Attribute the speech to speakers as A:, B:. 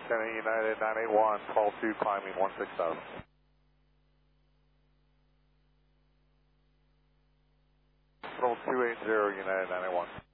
A: Lieutenant United 981, call 2, climbing 16,000. Control 280, United 981.